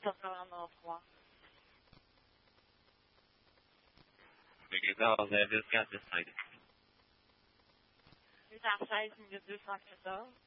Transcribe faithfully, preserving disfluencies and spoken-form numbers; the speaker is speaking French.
quatre-vingt-treize. Magasin Ornaville quatre dix-sept. huit cent seize, minute deux cent quatorze.